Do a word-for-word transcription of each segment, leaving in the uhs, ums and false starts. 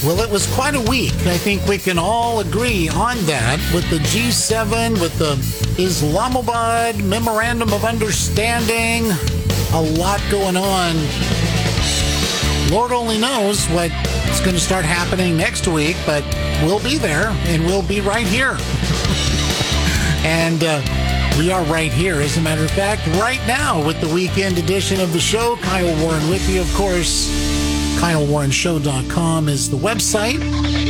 Well, it was quite a week. I think we can all agree on that with the G seven, with the Islamabad Memorandum of Understanding. A lot going on. Lord only knows what's going to start happening next week, but we'll be there and we'll be right here. and uh, we are right here, as a matter of fact, right now with the weekend edition of the show. Kyle Warren with you, of course. Kyle Warren Show dot com is the website.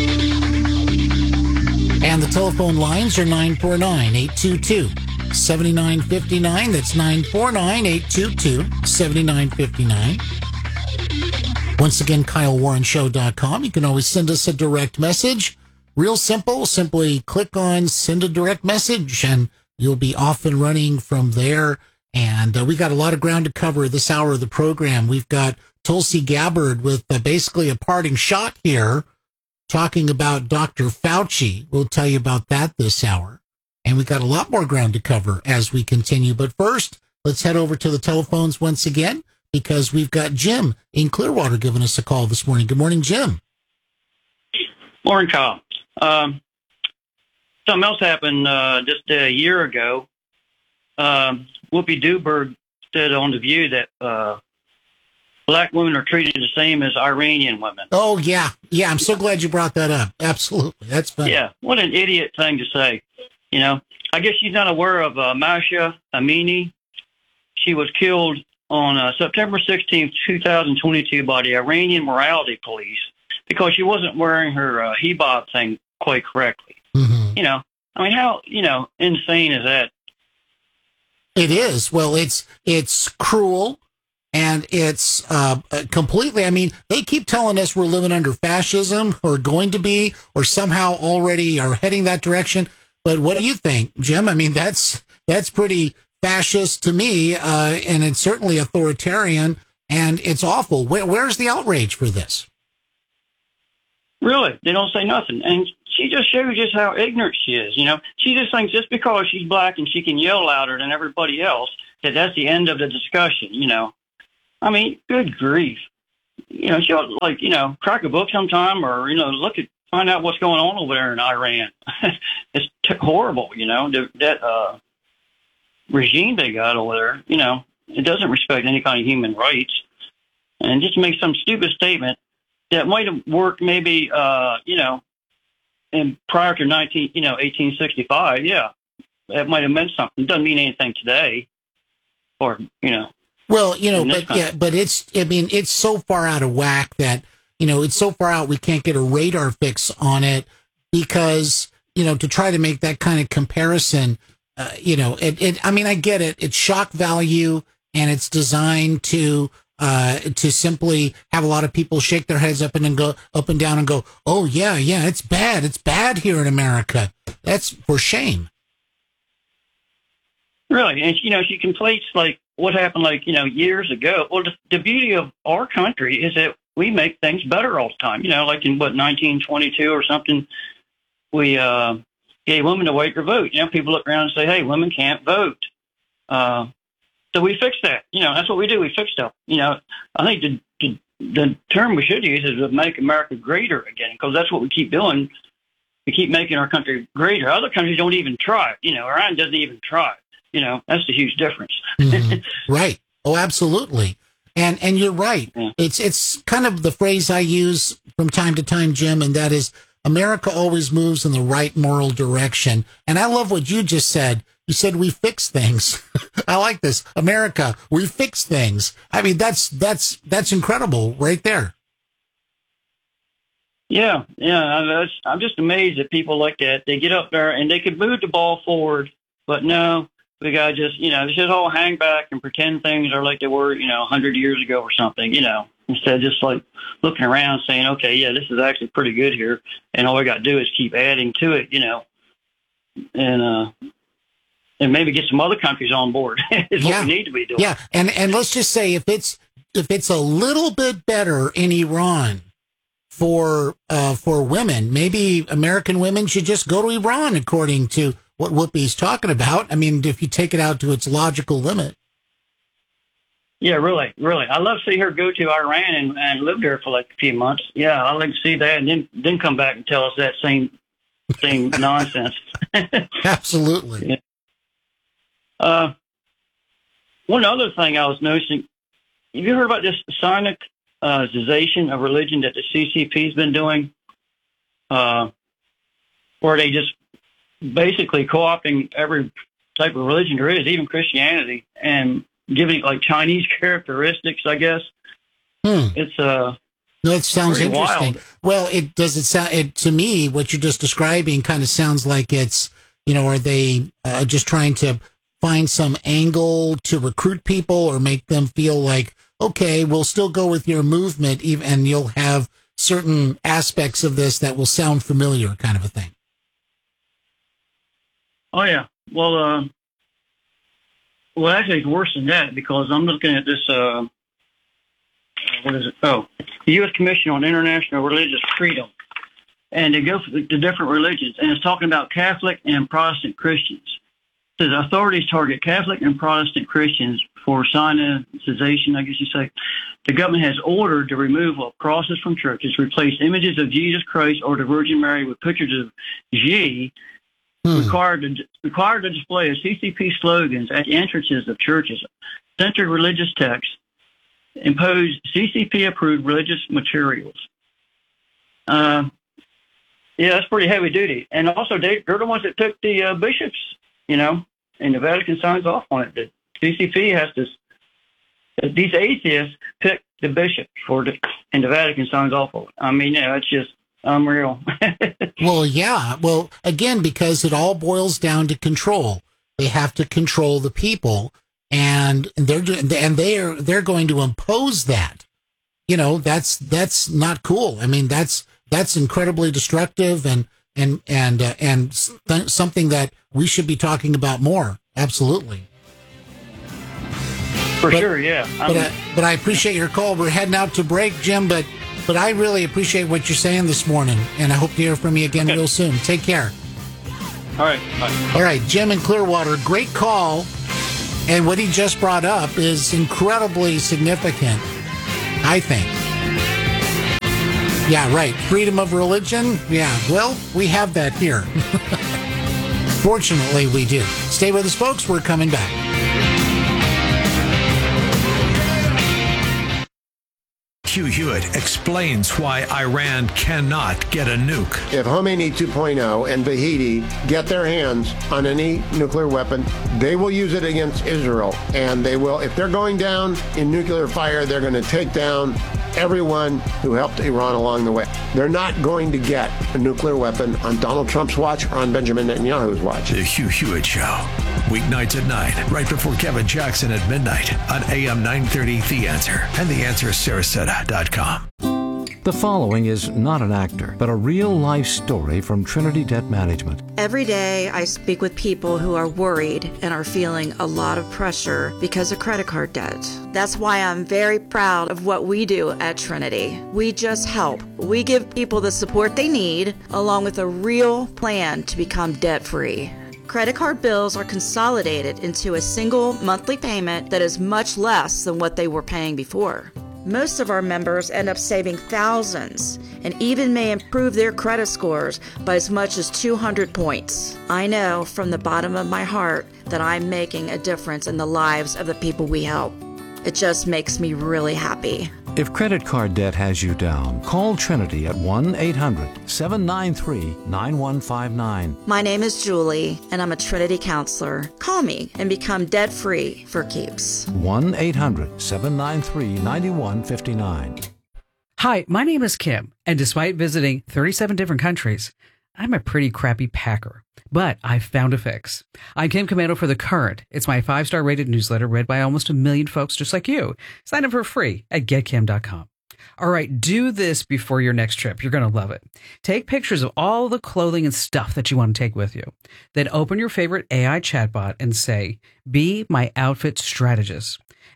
And the telephone lines are nine four nine, eight two two, seven nine five nine. That's nine four nine, eight two two, seven nine five nine. Once again, Kyle Warren Show dot com. You can always send us a direct message. Real simple. Simply click on send a direct message and you'll be off and running from there. And uh, we got a lot of ground to cover this hour of the program. We've got Tulsi Gabbard with uh, basically a parting shot here, talking about Doctor Fauci. We'll tell you about that this hour. And we got a lot more ground to cover as we continue. But first, let's head over to the telephones once again, because we've got Jim in Clearwater giving us a call this morning. Good morning, Jim. Morning, Kyle. Um, something else happened uh, just a year ago. Um, Whoopi Dewberg said on The View that uh, black women are treated the same as Iranian women. Oh, yeah. Yeah, I'm so glad you brought that up. Absolutely. That's funny. Yeah, what an idiot thing to say. You know, I guess she's not aware of uh, Masha Amini. She was killed on uh, September sixteenth, twenty twenty-two by the Iranian morality police because she wasn't wearing her uh, hijab thing quite correctly. Mm-hmm. You know, I mean, how, you know, insane is that? It is. Well, it's it's cruel, and it's uh, completely, I mean, they keep telling us we're living under fascism, or going to be, or somehow already are heading that direction. But what do you think, Jim? I mean, that's that's pretty fascist to me, uh, and it's certainly authoritarian, and it's awful. Where, where's the outrage for this? Really? They don't say nothing. And she just shows just how ignorant she is. You know, she just thinks just because she's black and she can yell louder than everybody else, that that's the end of the discussion, you know. I mean, good grief. You know, she ought to, like, you know, crack a book sometime or, you know, look at, find out what's going on over there in Iran. It's t- horrible, you know, the, that uh, regime they got over there, you know, it doesn't respect any kind of human rights. And just make some stupid statement that might have worked maybe, uh, you know, in prior to nineteen, you know, eighteen sixty-five, yeah, that might have meant something. It doesn't mean anything today, or you know. Well, you know, but yeah, but it's, I mean, it's so far out of whack that, you know, it's so far out we can't get a radar fix on it because, you know, to try to make that kind of comparison, uh, you know, it, it, I mean, I get it. It's shock value and it's designed to, uh, to simply have a lot of people shake their heads up and then go up and down and go, oh yeah, yeah, it's bad. It's bad here in America. That's for shame. Really. And, you know, she conflates like what happened like, you know, years ago. Well, the, the beauty of our country is that we make things better all the time. You know, like in what, nineteen twenty-two or something, we, uh, gave women the right to vote. You know, people look around and say, hey, women can't vote. Uh, So we fixed that. You know, that's what we do. We fix stuff. You know, I think the, the, the term we should use is to make America greater again, because that's what we keep doing. We keep making our country greater. Other countries don't even try. You know, Iran doesn't even try. You know, that's the huge difference. Mm-hmm. Right. Oh, absolutely. And and you're right. Yeah. It's it's kind of the phrase I use from time to time, Jim, and that is America always moves in the right moral direction. And I love what you just said. You said we fix things. I like this. America, we fix things. I mean, that's that's that's incredible right there. Yeah, yeah. I'm just amazed at people like that. They get up there and they could move the ball forward, but no, we got to just, you know, just all hang back and pretend things are like they were, you know, one hundred years ago or something, you know, instead of just like looking around saying, okay, yeah, this is actually pretty good here. And all we got to do is keep adding to it, you know, and, uh, and maybe get some other countries on board is yeah. what we need to be doing. Yeah. And, and let's just say if it's, if it's a little bit better in Iran for, uh, for women, maybe American women should just go to Iran, according to what Whoopi's talking about. I mean, if you take it out to its logical limit. Yeah, really, really. I'd love to see her go to Iran and, and live there for like a few months. Yeah, I'd like to see that, and then then come back and tell us that same same nonsense. Absolutely. Yeah. Uh, one other thing I was noticing, have you heard about this sonicization of religion that the C C P's been doing? Uh, where they just basically co-opting every type of religion there is, even Christianity, and giving it like Chinese characteristics, I guess. Hmm. It's uh no, it sounds interesting. Wild. Well, it does it sound it to me what you're just describing kind of sounds like it's, you know, are they uh, just trying to find some angle to recruit people or make them feel like, okay, we'll still go with your movement, even, and you'll have certain aspects of this that will sound familiar, kind of a thing. Oh yeah. Well, uh, well, actually, it's worse than that because I'm looking at this. Uh, what is it? Oh, the U S Commission on International Religious Freedom, and they go for the, the different religions, and it's talking about Catholic and Protestant Christians. It says authorities target Catholic and Protestant Christians for sonicization, I guess you say. The government has ordered the removal of crosses from churches, replace images of Jesus Christ or the Virgin Mary with pictures of Xi. Hmm. Required to, required to display of C C P slogans at the entrances of churches, censored religious texts, imposed C C P-approved religious materials. Uh, yeah, that's pretty heavy duty. And also, they, they're the ones that took the uh, bishops, you know, and the Vatican signs off on it. The C C P has to, these atheists pick the bishop for the, and the Vatican signs off on it. I mean, yeah, it's just unreal. Well, yeah. Well, again, because it all boils down to control. They have to control the people, and they're and they're they're going to impose that. You know, that's that's not cool. I mean, that's that's incredibly destructive and and and uh, and th- something that we should be talking about more. Absolutely. For but, sure, yeah. But I, but I appreciate your call. We're heading out to break, Jim, but. But I really appreciate what you're saying this morning, and I hope to hear from you again okay. real soon. Take care. All right. Bye. All right, Jim in Clearwater, great call. And what he just brought up is incredibly significant, I think. Yeah, right. Freedom of religion. Yeah, well, we have that here. Fortunately, we do. Stay with us, folks. We're coming back. Hugh Hewitt explains why Iran cannot get a nuke. If Khomeini two point oh and Vahidi get their hands on any nuclear weapon, they will use it against Israel. And they will, if they're going down in nuclear fire, they're going to take down everyone who helped Iran along the way. They're not going to get a nuclear weapon on Donald Trump's watch or on Benjamin Netanyahu's watch. The Hugh Hewitt Show. Weeknights at nine, right before Kevin Jackson at midnight on A M nine thirty The Answer and the answer sarasota dot com. The following is not an actor, but a real-life story from Trinity Debt Management. Every day I speak with people who are worried and are feeling a lot of pressure because of credit card debt. That's why I'm very proud of what we do at Trinity. We just help. We give people the support they need, along with a real plan to become debt-free. Credit card bills are consolidated into a single monthly payment that is much less than what they were paying before. Most of our members end up saving thousands and even may improve their credit scores by as much as two hundred points. I know from the bottom of my heart that I'm making a difference in the lives of the people we help. It just makes me really happy. If credit card debt has you down, call Trinity at one eight hundred seven nine three nine one five nine. My name is Julie, and I'm a Trinity counselor. Call me and become debt-free for keeps. one eight hundred seven nine three nine one five nine. Hi, my name is Kim, and despite visiting thirty-seven different countries, I'm a pretty crappy packer. But I found a fix. I'm Kim Commando for The Current. It's my five-star rated newsletter read by almost a million folks just like you. Sign up for free at get kim dot com. All right, do this before your next trip. You're going to love it. Take pictures of all the clothing and stuff that you want to take with you. Then open your favorite A I chatbot and say, "Be my outfit strategist."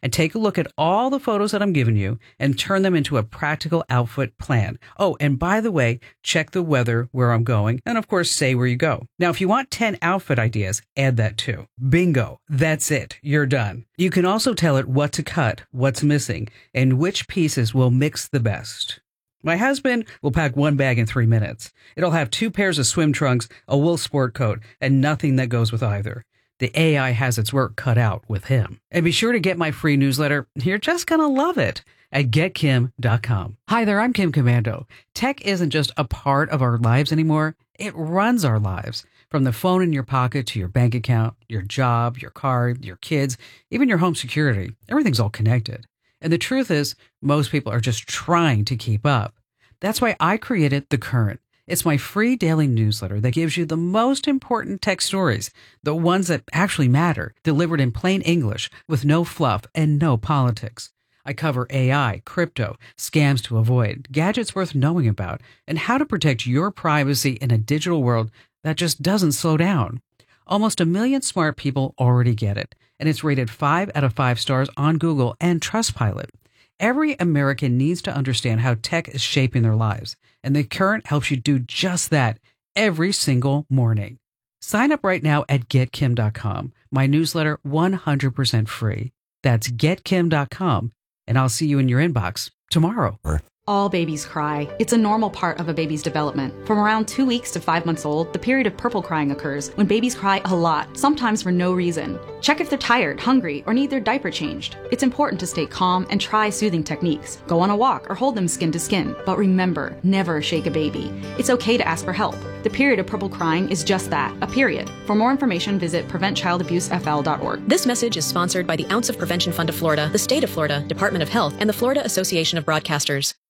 and take a look at all the photos that I'm giving you and turn them into a practical outfit plan. Oh, and by the way, check the weather where I'm going and of course say where you go. Now, if you want ten outfit ideas, add that too. Bingo. That's it. You're done. You can also tell it what to cut, what's missing, and which pieces will mix the best. My husband will pack one bag in three minutes. It'll have two pairs of swim trunks, a wool sport coat, and nothing that goes with either. The A I has its work cut out with him. And be sure to get my free newsletter. You're just going to love it at get kim dot com. Hi there, I'm Kim Komando. Tech isn't just a part of our lives anymore. It runs our lives. From the phone in your pocket to your bank account, your job, your car, your kids, even your home security. Everything's all connected. And the truth is, most people are just trying to keep up. That's why I created The Current. It's my free daily newsletter that gives you the most important tech stories, the ones that actually matter, delivered in plain English with no fluff and no politics. I cover A I, crypto, scams to avoid, gadgets worth knowing about, and how to protect your privacy in a digital world that just doesn't slow down. Almost a million smart people already get it, and it's rated five out of five stars on Google and Trustpilot. Every American needs to understand how tech is shaping their lives, and The Current helps you do just that every single morning. Sign up right now at get kim dot com. My newsletter one hundred percent free. That's get kim dot com, and I'll see you in your inbox tomorrow. All babies cry. It's a normal part of a baby's development. From around two weeks to five months old, the period of purple crying occurs when babies cry a lot, sometimes for no reason. Check if they're tired, hungry, or need their diaper changed. It's important to stay calm and try soothing techniques. Go on a walk or hold them skin to skin. But remember, never shake a baby. It's okay to ask for help. The period of purple crying is just that, a period. For more information, visit prevent child abuse f l dot org. This message is sponsored by the Ounce of Prevention Fund of Florida, the State of Florida, Department of Health, and the Florida Association of Broadcasters.